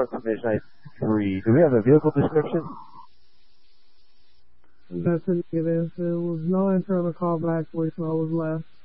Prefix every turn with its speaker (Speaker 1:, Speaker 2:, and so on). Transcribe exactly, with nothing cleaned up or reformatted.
Speaker 1: Commission three. Do we have a vehicle description?
Speaker 2: That's a negative. There was no internal callback. Voicemail was left.